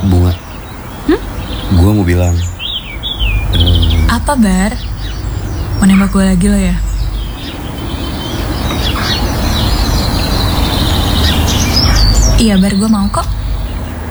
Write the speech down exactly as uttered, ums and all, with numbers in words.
Bunga, hmm? gue mau bilang um, Apa Bar? Mau nembak gue lagi lo ya? Iya Bar, gue mau kok.